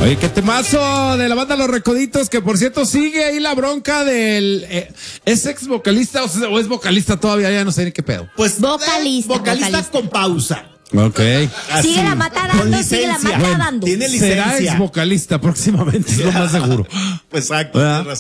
Oye, qué temazo de la banda Los Recoditos, que por cierto sigue ahí la bronca del... ¿es ex vocalista o es vocalista todavía? Ya no sé ni qué pedo. Pues vocalista con pausa. Ok. Sigue la mata dando, sigue la mata dando. Tiene licencia. Será ex vocalista próximamente, es lo más seguro. Pues exacto.